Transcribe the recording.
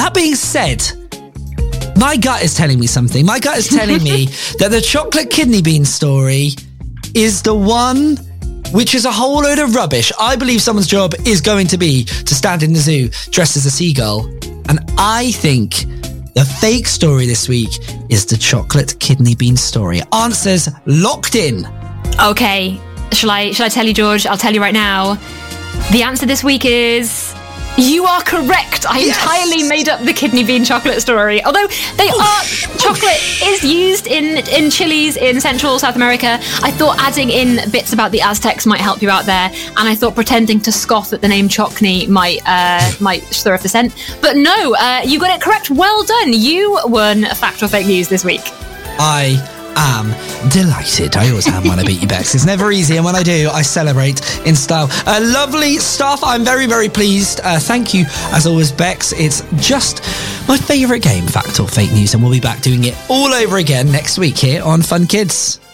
That being said, my gut is telling me something. My gut is telling me that the chocolate kidney bean story is the one which is a whole load of rubbish. I believe someone's job is going to be to stand in the zoo dressed as a seagull. And I think the fake story this week is the chocolate kidney bean story. Answers locked in. Okay. Shall I tell you, George? I'll tell you right now. The answer this week is... You are correct. I entirely made up the kidney bean chocolate story. Although chocolate is used in chilies in Central South America. I thought adding in bits about the Aztecs might help you out there, and I thought pretending to scoff at the name Chockney might stir up the scent. But no, you got it correct. Well done. You won Fact or Fake News this week. I am delighted. I always am when I beat you, Bex. It's never easy, and when I do, I celebrate in style. Lovely stuff. I'm very, very pleased. Thank you, as always, Bex. It's just my favourite game, Fact or Fake News, and we'll be back doing it all over again next week here on Fun Kids.